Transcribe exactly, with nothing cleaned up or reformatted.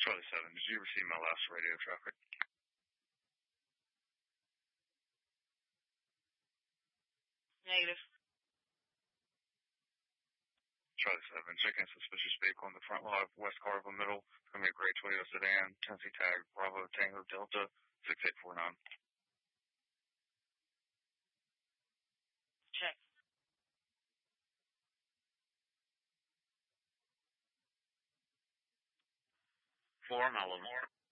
Charlie seven, did you receive my last radio traffic? Negative. Charlie seven, checking suspicious vehicle in the front lot of West Carville Middle. It's going to be a gray Toyota sedan, Tennessee tag, Bravo Tango Delta, six eight four nine. Check. Four, Milo Moore.